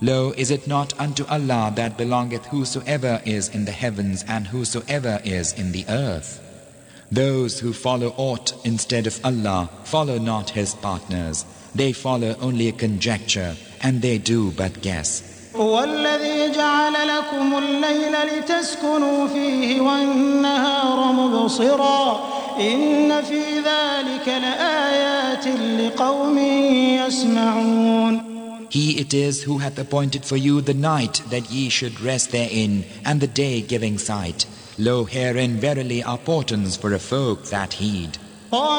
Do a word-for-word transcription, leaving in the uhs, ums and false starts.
Lo, is it not unto Allah that belongeth whosoever is in the heavens and whosoever is in the earth? Those who follow aught instead of Allah follow not His partners. They follow only a conjecture, and they do but guess. وَالَّذِي جَعَلَ لَكُمُ اللَّيْلَ لِتَسْكُنُوا فِيهِ وَالنَّهَارَ مُبْصِرًا إِنَّ فِي ذَلِكَ لَآيَاتٍ لِقَوْمٍ يَسْمَعُونَ. He it is who hath appointed for you the night that ye should rest therein, and the day giving sight. Lo, herein verily are portents for a folk that heed.